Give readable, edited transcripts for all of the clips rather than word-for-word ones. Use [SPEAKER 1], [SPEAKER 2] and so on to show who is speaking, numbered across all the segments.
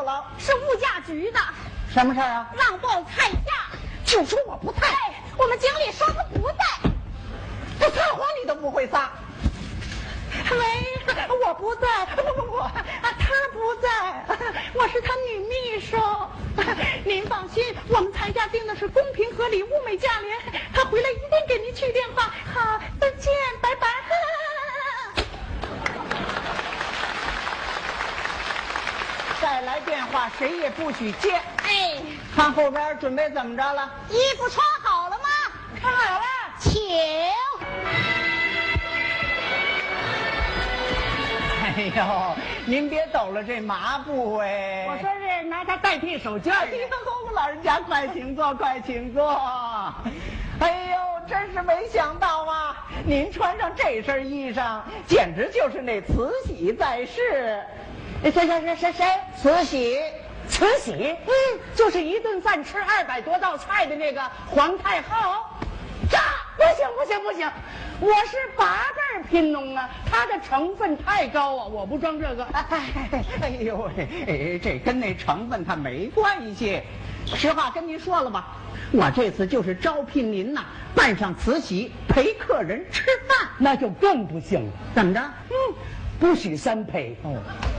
[SPEAKER 1] 了？
[SPEAKER 2] 是物价局的。
[SPEAKER 1] 什么事儿啊？
[SPEAKER 2] 让报菜价，
[SPEAKER 1] 就说我不在。
[SPEAKER 2] 我们经理说他不在。
[SPEAKER 1] 这撒谎你都不会撒。
[SPEAKER 2] 喂，我不在，不，他不在，我是他女秘书。您放心，我们菜价定的是公平合理、物美价廉，他回来一定给您去电话。好，再见，拜拜。
[SPEAKER 1] 再来电话谁也不许接。
[SPEAKER 2] 哎，
[SPEAKER 1] 看后边准备怎么着了？
[SPEAKER 2] 衣服穿好了吗？
[SPEAKER 1] 穿好了，
[SPEAKER 2] 请。
[SPEAKER 1] 哎呦，您别抖了这麻布哎！
[SPEAKER 2] 我说是拿它代替手绢。
[SPEAKER 1] 哎呦，老人家快请坐，快请坐。哎呦，真是没想到啊！您穿上这身衣裳，简直就是那慈禧在世。谁？慈禧。
[SPEAKER 2] 慈禧，就是一顿饭吃200多道菜的那个皇太后。这不行，我是8辈贫农啊，它的成分太高啊，我不装这个。
[SPEAKER 1] 哎呦喂，这跟那成分它没关系。实话跟您说了吧，我这次就是招聘您呐，扮上慈禧陪客人吃饭，
[SPEAKER 2] 那就更不行了。
[SPEAKER 1] 怎么着？
[SPEAKER 2] 不许3陪。
[SPEAKER 1] 哦。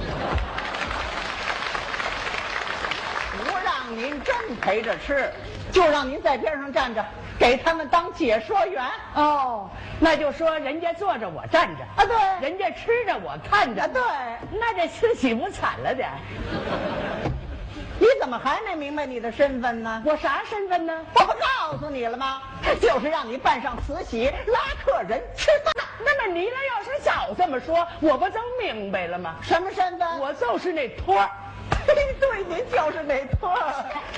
[SPEAKER 1] 不让您真陪着吃，就让您在边上站着，给他们当解说员。
[SPEAKER 2] 哦，那就说人家坐着我站着
[SPEAKER 1] 啊，对，
[SPEAKER 2] 人家吃着我看着，
[SPEAKER 1] 啊，对，
[SPEAKER 2] 那这慈禧不惨了点？
[SPEAKER 1] 你怎么还没明白你的身份呢？
[SPEAKER 2] 我啥身份呢？
[SPEAKER 1] 我不告诉你了吗？就是让你扮上慈禧拉客人吃饭。
[SPEAKER 2] 那么你要是早这么说，我不就明白了吗？
[SPEAKER 1] 什么身份？
[SPEAKER 2] 我就是那托儿。
[SPEAKER 1] 对，您就是那托儿。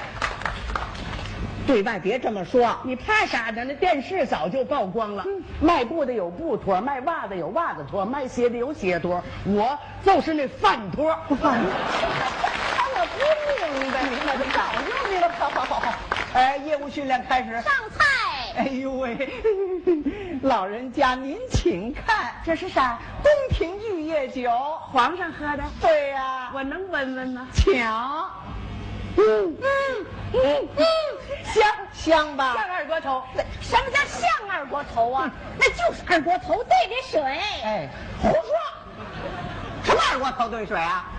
[SPEAKER 1] 对外别这么说，
[SPEAKER 2] 你怕啥呢？那电视早就曝光了。卖布的有布托，卖袜子有袜子托，卖鞋的有鞋托，我就是那饭托。
[SPEAKER 1] 饭托。我不明白，那就早就明白。好。业务训练开始。
[SPEAKER 2] 上菜。
[SPEAKER 1] 哎呦喂，老人家您请看，
[SPEAKER 2] 这是啥？
[SPEAKER 1] 宫廷玉液酒，
[SPEAKER 2] 皇上喝的。
[SPEAKER 1] 对呀，
[SPEAKER 2] 我能闻闻吗？
[SPEAKER 1] 抢。香吧？
[SPEAKER 2] 像二锅头。什么叫像二锅头啊？那就是二锅头兑的水。
[SPEAKER 1] 哎，胡说！什么二锅头兑水啊？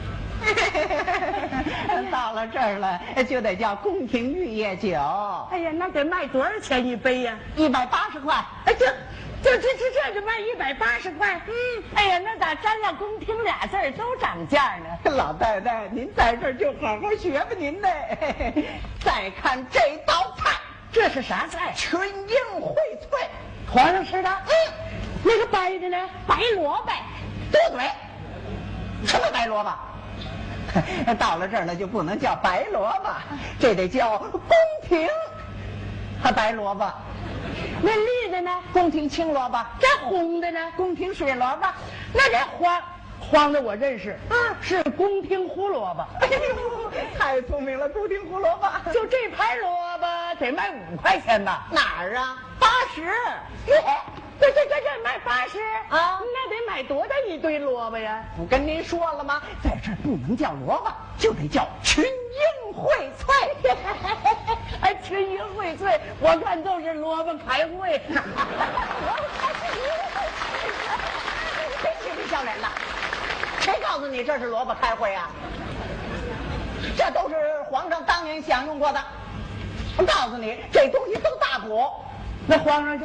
[SPEAKER 1] 到了这儿了，就得叫宫廷玉液酒。
[SPEAKER 2] 哎呀，那得卖多少钱一杯呀
[SPEAKER 1] ？180块。
[SPEAKER 2] 哎，这就卖180块。哎呀，那咋沾了宫廷俩字都涨价呢？
[SPEAKER 1] 老太太，您在这儿就好好学吧您呢。再看这道菜，
[SPEAKER 2] 这是啥菜？
[SPEAKER 1] 群英荟萃，
[SPEAKER 2] 皇上吃的。那个白的呢？白萝卜。
[SPEAKER 1] 多嘴。什么白萝卜？到了这儿了就不能叫白萝卜，这得叫宫廷白萝卜。
[SPEAKER 2] 那绿的呢？
[SPEAKER 1] 宫廷青萝卜。
[SPEAKER 2] 这红的呢？
[SPEAKER 1] 宫廷水萝卜。
[SPEAKER 2] 那这黄的我认识，是宫廷胡萝卜。
[SPEAKER 1] 哎呦，太聪明了，宫廷胡萝卜。
[SPEAKER 2] 就这盘萝卜得卖5块钱吧？
[SPEAKER 1] 哪儿啊？80。
[SPEAKER 2] 这卖80
[SPEAKER 1] 啊？
[SPEAKER 2] 那得买多大一堆萝卜呀？
[SPEAKER 1] 不跟您说了吗？在这儿不能叫萝卜，就得叫群英荟萃。
[SPEAKER 2] 哎，群英荟萃，我看都是萝卜开会。
[SPEAKER 1] 别嬉皮笑脸的，谁告诉你这是萝卜开会啊？这都是皇上当年享用过的。我告诉你，这东西都大补。
[SPEAKER 2] 那皇上就